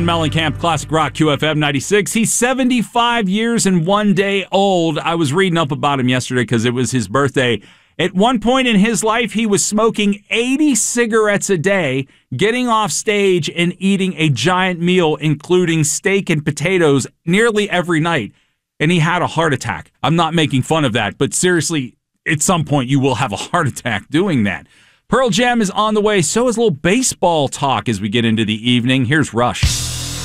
Mellencamp, Classic Rock, QFM 96. He's 75 years and 1 day old. I was reading up about him yesterday because it was his birthday. At one point in his life, he was smoking 80 cigarettes a day, getting off stage and eating a giant meal, including steak and potatoes, nearly every night. And he had a heart attack. I'm not making fun of that, but seriously, at some point you will have a heart attack doing that. Pearl Jam is on the way. So is a little baseball talk as we get into the evening. Here's Rush.